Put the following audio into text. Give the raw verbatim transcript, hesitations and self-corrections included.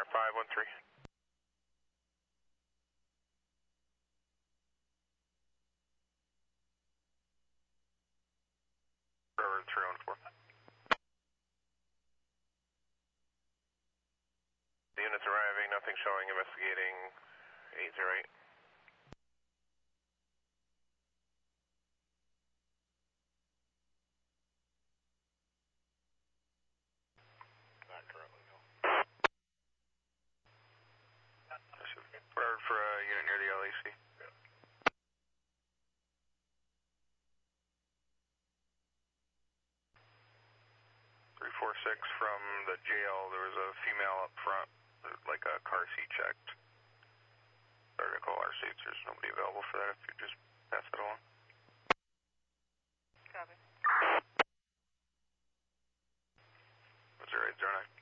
Center five one three. River three one four. The units arriving, nothing showing, investigating eight zero eight. Not currently, no. Bird for a unit near the L A C. three four six from the jail, there was a female up front, like a car seat checked. Started to call our seats, there's nobody available for that if you just pass it along. Copy. Was there eight zero nine?